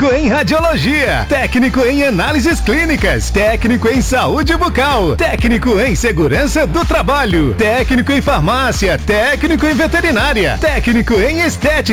técnico em radiologia, técnico em análises clínicas, técnico em saúde bucal, técnico em segurança do trabalho, técnico em farmácia, técnico em veterinária, técnico em estética.